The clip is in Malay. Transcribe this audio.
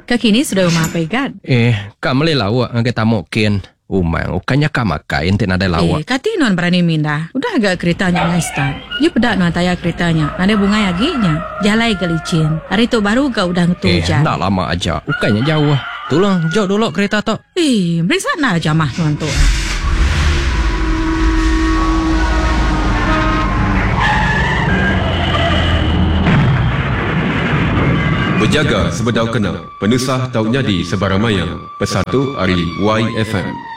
Kekini sudah umapai kan? Kak malay lawak ang kita mokin. Umang, ukanya kak makain tin ada lawak. Kati non berani minda. Udah agak keretanya ngai start. Dia pedak non taya keretanya. Nada bunga yaginya. Jalai gelicin. Hari tu baru kau udah ngetujan. Nak lama aja. Ukanya jauh. Tolong, jauh dulu kereta tu. Berisa na aja mah non tu. Berjaga sebedau kena. Penusah taunya di Sebarang Mayang. Pesatu Ari YFM.